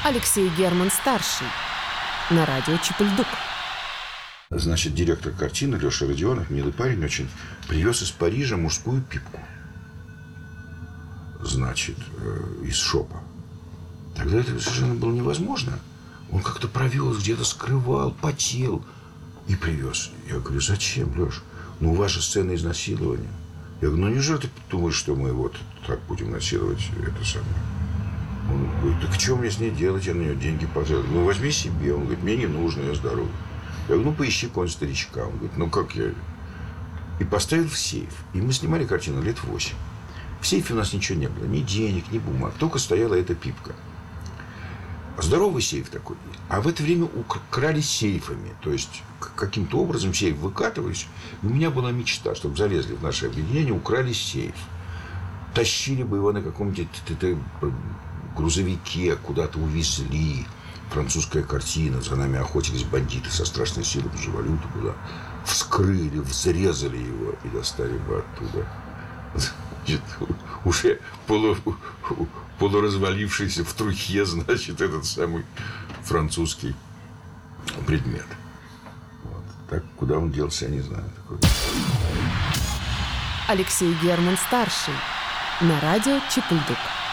Алексей Герман-старший. На радио Чепыльдук. Значит, директор картины Леша Родионов, милый парень очень, привез из Парижа мужскую пипку. Значит, из шопа. Тогда это совершенно было невозможно. Он как-то провез, где-то скрывал, потел и привез. Я говорю, зачем, Леш? Ну, у вас же сцена изнасилования. Я говорю, ну, неужели ты думаешь, что мы вот так будем насиловать это самое? Он говорит, так что мне с ней делать? Я на нее деньги потратил. Ну, возьми себе. Он говорит, мне не нужно, я здоров. Я говорю, ну, поищи какого-нибудь старичка. Он говорит, ну, как я? И поставил в сейф. И мы снимали картину лет 8. В сейфе у нас ничего не было. Ни денег, ни бумаг. Только стояла эта пипка. Здоровый сейф такой. А в это время украли сейфами. То есть, каким-то образом сейф выкатывались. И у меня была мечта, чтобы залезли в наше объединение, украли сейф. Тащили бы его на каком-нибудь грузовике, куда-то увезли. Французская картина. За нами охотились бандиты со страшной силой. Потому что валюта была. Вскрыли, взрезали его и достали бы оттуда. Уже полуразвалившийся в трухе, значит, этот самый французский предмет. Вот. Так, куда он делся, я не знаю. Такой. Алексей Герман-старший. На радио Чепыльдук.